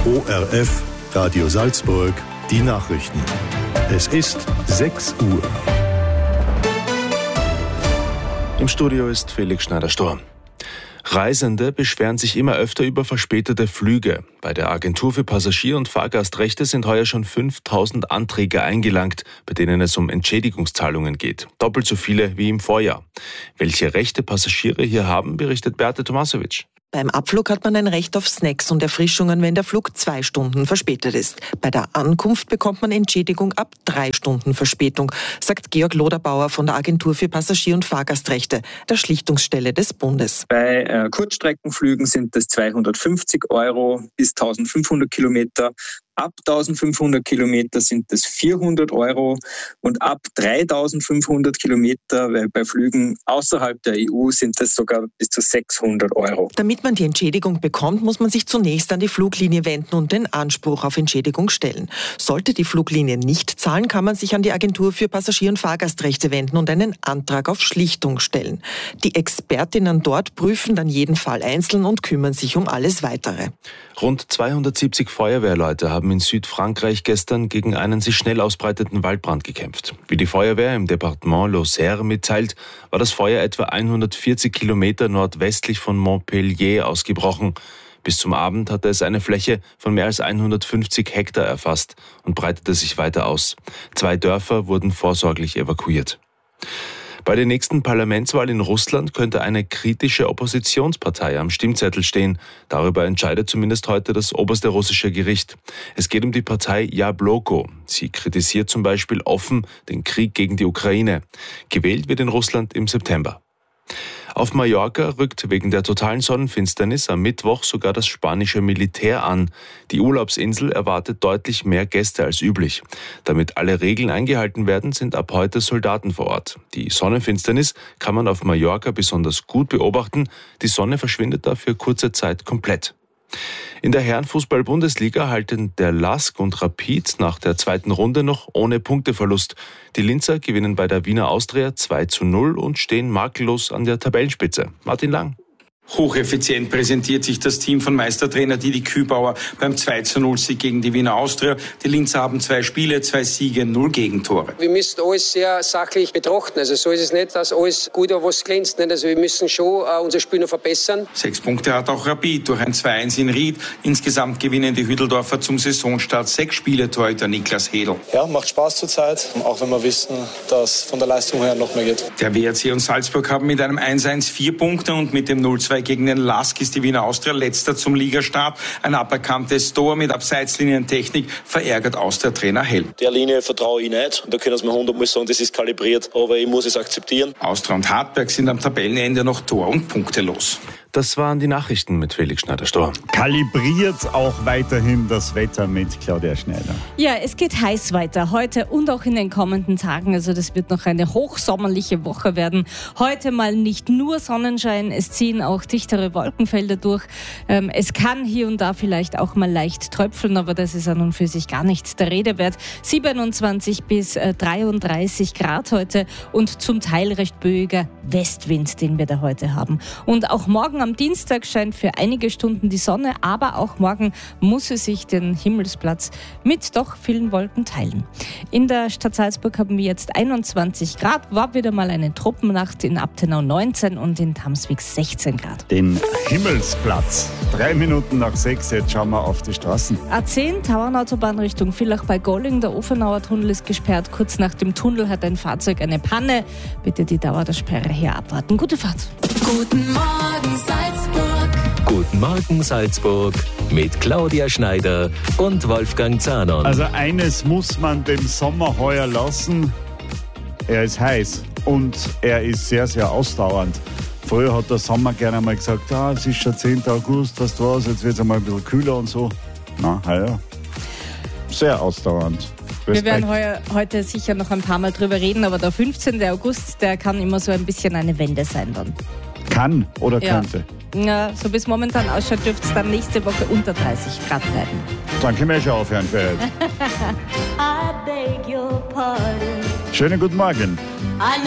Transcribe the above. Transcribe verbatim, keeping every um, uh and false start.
O R F, Radio Salzburg, die Nachrichten. Es ist sechs Uhr. Im Studio ist Felix Schneider-Storm. Reisende beschweren sich immer öfter über verspätete Flüge. Bei der Agentur für Passagier- und Fahrgastrechte sind heuer schon fünftausend Anträge eingelangt, bei denen es um Entschädigungszahlungen geht. Doppelt so viele wie im Vorjahr. Welche Rechte Passagiere hier haben, berichtet Beate Tomasowitsch. Beim Abflug hat man ein Recht auf Snacks und Erfrischungen, wenn der Flug zwei Stunden verspätet ist. Bei der Ankunft bekommt man Entschädigung ab drei Stunden Verspätung, sagt Georg Loderbauer von der Agentur für Passagier- und Fahrgastrechte, der Schlichtungsstelle des Bundes. Bei äh, Kurzstreckenflügen sind das zweihundertfünfzig Euro bis eintausendfünfhundert Kilometer. Ab eintausendfünfhundert Kilometer sind das vierhundert Euro und ab dreitausendfünfhundert Kilometer, weil bei Flügen außerhalb der E U sind das sogar bis zu sechshundert Euro. Damit man die Entschädigung bekommt, muss man sich zunächst an die Fluglinie wenden und den Anspruch auf Entschädigung stellen. Sollte die Fluglinie nicht zahlen, kann man sich an die Agentur für Passagier- und Fahrgastrechte wenden und einen Antrag auf Schlichtung stellen. Die Expertinnen dort prüfen dann jeden Fall einzeln und kümmern sich um alles Weitere. Rund zweihundertsiebzig Feuerwehrleute haben in Südfrankreich gestern gegen einen sich schnell ausbreitenden Waldbrand gekämpft. Wie die Feuerwehr im Departement Lozère mitteilt, war das Feuer etwa hundertvierzig Kilometer nordwestlich von Montpellier ausgebrochen. Bis zum Abend hatte es eine Fläche von mehr als hundertfünfzig Hektar erfasst und breitete sich weiter aus. Zwei Dörfer wurden vorsorglich evakuiert. Bei der nächsten Parlamentswahl in Russland könnte eine kritische Oppositionspartei am Stimmzettel stehen. Darüber entscheidet zumindest heute das oberste russische Gericht. Es geht um die Partei Jabloko. Sie kritisiert zum Beispiel offen den Krieg gegen die Ukraine. Gewählt wird in Russland im September. Auf Mallorca rückt wegen der totalen Sonnenfinsternis am Mittwoch sogar das spanische Militär an. Die Urlaubsinsel erwartet deutlich mehr Gäste als üblich. Damit alle Regeln eingehalten werden, sind ab heute Soldaten vor Ort. Die Sonnenfinsternis kann man auf Mallorca besonders gut beobachten. Die Sonne verschwindet dafür kurze Zeit komplett. In der Herrenfußball-Bundesliga halten der L A S K und Rapid nach der zweiten Runde noch ohne Punkteverlust. Die Linzer gewinnen bei der Wiener Austria zwei zu null und stehen makellos an der Tabellenspitze. Martin Lang. Hocheffizient präsentiert sich das Team von Meistertrainer Didi Kübauer beim zwei zu null Sieg gegen die Wiener Austria. Die Linzer haben zwei Spiele, zwei Siege, null Gegentore. Wir müssen alles sehr sachlich betrachten. Also so ist es nicht, dass alles gut oder was glänzt. Nicht? Also wir müssen schon uh, unser Spiel noch verbessern. Sechs Punkte hat auch Rapid durch ein zwei eins in Ried. Insgesamt gewinnen die Hütteldorfer zum Saisonstart sechs Spiele. Torhüter Niklas Hedl. Ja, macht Spaß zurzeit, auch wenn wir wissen, dass von der Leistung her noch mehr geht. Der W R C und Salzburg haben mit einem eins eins vier Punkte und mit dem null zwei gegen den L A S K ist die Wiener Austria letzter zum Ligastart. Ein aberkanntes Tor mit Abseitslinientechnik verärgert Austria-Trainer Hell. Der Linie vertraue ich nicht. Da können Sie mir hundertmal sagen, das ist kalibriert, aber ich muss es akzeptieren. Austria und Hartberg sind am Tabellenende noch tor- und punktelos. Das waren die Nachrichten mit Felix Schneider-Storm. Kalibriert auch weiterhin das Wetter mit Claudia Schneider. Ja, es geht heiß weiter, heute und auch in den kommenden Tagen. Also das wird noch eine hochsommerliche Woche werden. Heute mal nicht nur Sonnenschein, es ziehen auch dichtere Wolkenfelder durch. Ähm, es kann hier und da vielleicht auch mal leicht tröpfeln, aber das ist an und für sich gar nicht der Rede wert. siebenundzwanzig bis dreiunddreißig Grad heute und zum Teil recht böiger Westwind, den wir da heute haben. Und auch morgen am Dienstag scheint für einige Stunden die Sonne, aber auch morgen muss sie sich den Himmelsplatz mit doch vielen Wolken teilen. In der Stadt Salzburg haben wir jetzt einundzwanzig Grad, war wieder mal eine Tropennacht, in Abtenau neunzehn und in Tamswig sechzehn Grad. Den Himmelsplatz. Drei Minuten nach sechs, jetzt schauen wir auf die Straßen. A zehn, Tauernautobahn Richtung Villach bei Golling, der Ofenauer Tunnel ist gesperrt. Kurz nach dem Tunnel hat ein Fahrzeug eine Panne. Bitte die Dauer der Sperre hier abwarten. Gute Fahrt. Guten Morgen Salzburg. Guten Morgen Salzburg mit Claudia Schneider und Wolfgang Zahnon. Also eines muss man dem Sommer heuer lassen. Er ist heiß und er ist sehr, sehr ausdauernd. Früher hat der Sommer gerne mal gesagt, ah, es ist schon zehnten August, weißt du was, jetzt wird es einmal ein bisschen kühler und so. Na, heuer. Sehr ausdauernd. Respekt. Wir werden heuer, heute sicher noch ein paar Mal drüber reden, aber der fünfzehnten August, der kann immer so ein bisschen eine Wende sein dann. Kann oder ja. könnte? Ja, so wie es momentan ausschaut, dürfte es dann nächste Woche unter dreißig Grad bleiben. Dann können wir schon aufhören für heute. Schönen guten Morgen.